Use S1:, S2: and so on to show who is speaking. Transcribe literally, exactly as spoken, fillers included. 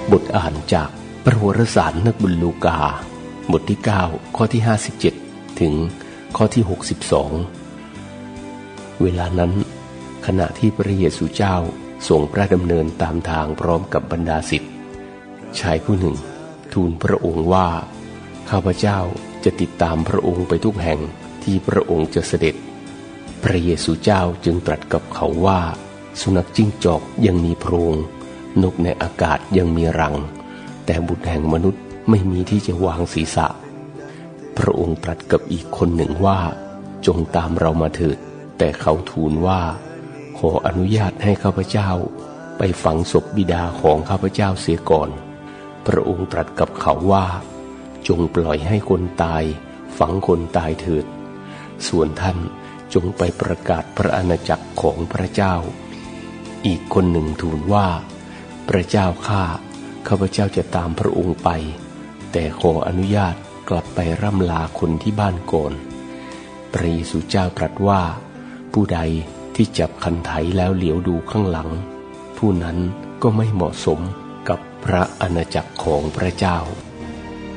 S1: บทอ่านจากพระวรสารนักบุญลูกาบทที่เก้าข้อที่ห้าสิบเจ็ดถึงข้อที่หกสิบสองเวลานั้นขณะที่พระเยซูเจ้าทรงพระดำเนินตามทางพร้อมกับบรรดาศิษย์ชายผู้หนึ่งทูลพระองค์ว่าข้าพเจ้าจะติดตามพระองค์ไปทุกแห่งที่พระองค์จะเสด็จพระเยซูเจ้าจึงตรัสกับเขาว่าสุนัขจิ้งจอกยังมีโพรงนกในอากาศยังมีรังแต่บุตรแห่งมนุษย์ไม่มีที่จะวางศีรษะพระองค์ตรัสกับอีกคนหนึ่งว่าจงตามเรามาเถิดแต่เขาทูลว่าขออนุญาตให้ข้าพเจ้าไปฝังศพบิดาของข้าพเจ้าเสียก่อนพระองค์ตรัสกับเขาว่าจงปล่อยให้คนตายฝังคนตายเถิดส่วนท่านจงไปประกาศพระอาณาจักรของพระเจ้าอีกคนหนึ่งทูลว่าพระเจ้าข้าข้าพเจ้าจะตามพระองค์ไปแต่ขออนุญาตกลับไปร่ำลาคนที่บ้านก่อนพระเยซูเจ้าตรัสว่าผู้ใดที่จับคันไถแล้วเหลียวดูข้างหลังผู้นั้นก็ไม่เหมาะสมกับพระอาณาจักรของพระเจ้า